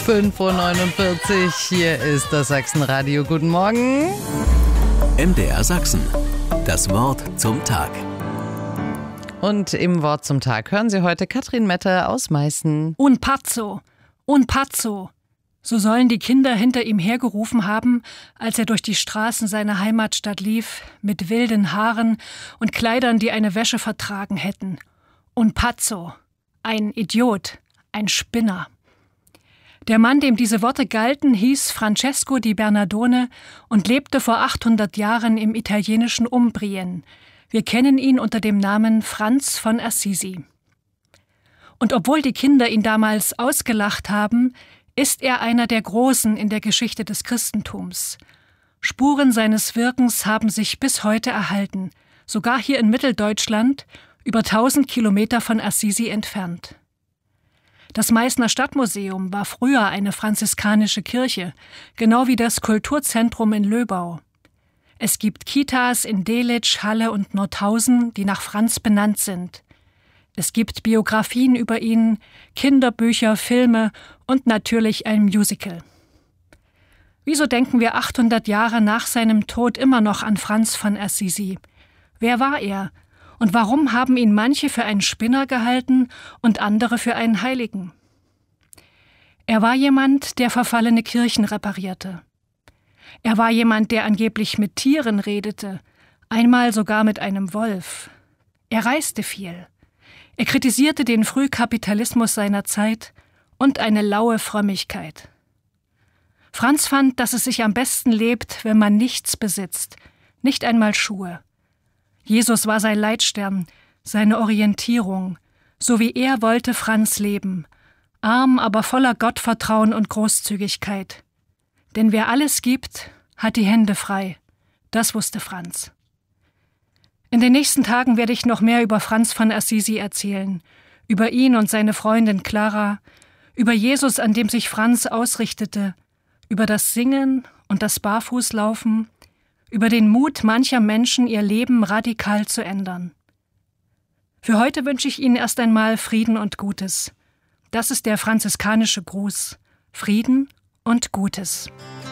5:49 Uhr, hier ist das Sachsenradio. Guten Morgen. MDR Sachsen, das Wort zum Tag. Und im Wort zum Tag hören Sie heute Katrin Mette aus Meißen. Un pazzo, un pazzo. So sollen die Kinder hinter ihm hergerufen haben, als er durch die Straßen seiner Heimatstadt lief, mit wilden Haaren und Kleidern, die eine Wäsche vertragen hätten. Un pazzo, ein Idiot, ein Spinner. Der Mann, dem diese Worte galten, hieß Francesco di Bernardone und lebte vor 800 Jahren im italienischen Umbrien. Wir kennen ihn unter dem Namen Franz von Assisi. Und obwohl die Kinder ihn damals ausgelacht haben, ist er einer der Großen in der Geschichte des Christentums. Spuren seines Wirkens haben sich bis heute erhalten, sogar hier in Mitteldeutschland, über 1000 Kilometer von Assisi entfernt. Das Meißner Stadtmuseum war früher eine franziskanische Kirche, genau wie das Kulturzentrum in Löbau. Es gibt Kitas in Delitzsch, Halle und Nordhausen, die nach Franz benannt sind. Es gibt Biografien über ihn, Kinderbücher, Filme und natürlich ein Musical. Wieso denken wir 800 Jahre nach seinem Tod immer noch an Franz von Assisi? Wer war er? Und warum haben ihn manche für einen Spinner gehalten und andere für einen Heiligen? Er war jemand, der verfallene Kirchen reparierte. Er war jemand, der angeblich mit Tieren redete, einmal sogar mit einem Wolf. Er reiste viel. Er kritisierte den Frühkapitalismus seiner Zeit und eine laue Frömmigkeit. Franz fand, dass es sich am besten lebt, wenn man nichts besitzt, nicht einmal Schuhe. Jesus war sein Leitstern, seine Orientierung. So wie er wollte Franz leben, arm, aber voller Gottvertrauen und Großzügigkeit. Denn wer alles gibt, hat die Hände frei. Das wusste Franz. In den nächsten Tagen werde ich noch mehr über Franz von Assisi erzählen, über ihn und seine Freundin Clara, über Jesus, an dem sich Franz ausrichtete, über das Singen und das Barfußlaufen, über den Mut mancher Menschen, ihr Leben radikal zu ändern. Für heute wünsche ich Ihnen erst einmal Frieden und Gutes. Das ist der franziskanische Gruß. Frieden und Gutes.